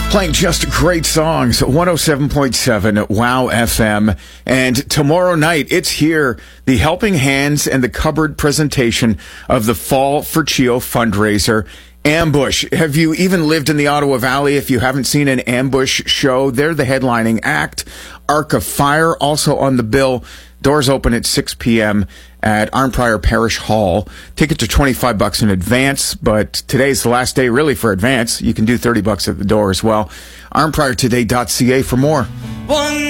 Playing just great songs, 107.7 WOW FM. And tomorrow night, it's here, the Helping Hands and the Cupboard presentation of the Fall for Chio fundraiser, Ambush. Have you even lived in the Ottawa Valley? If you haven't seen an Ambush show, they're the headlining act. Arc of Fire also on the bill. Doors open at 6 p.m. at Arnprior Parish Hall. Tickets are $25 in advance, but today's the last day really for advance. You can do $30 at the door as well. ArnpriorToday.ca for more.